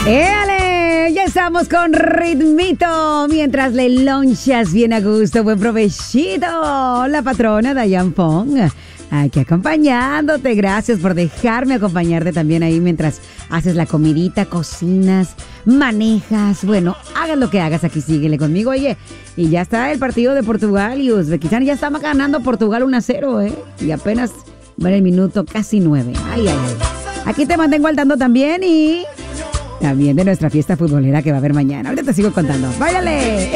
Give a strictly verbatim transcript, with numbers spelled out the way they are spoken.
¡Éale! Ya estamos con ritmito. Mientras le lonchas bien a gusto, buen provechito. La patrona Dayan Fong, aquí acompañándote. Gracias por dejarme acompañarte también ahí mientras haces la comidita, cocinas, manejas. Bueno, hagas lo que hagas, aquí síguele conmigo. Oye, y ya está el partido de Portugal y Uzbekistán. Ya está ganando Portugal uno a cero, ¿eh? Y apenas va en el minuto casi nueve. Ay, ay, ay. Aquí te mantengo al tanto también y también de nuestra fiesta futbolera que va a haber mañana. Ahorita te sigo contando. ¡Báilale!